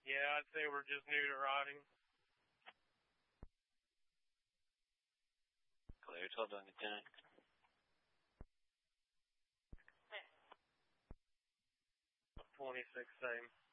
Yeah, I'd say we're just new to riding. Clear, 12 Duncan 10. 26 same.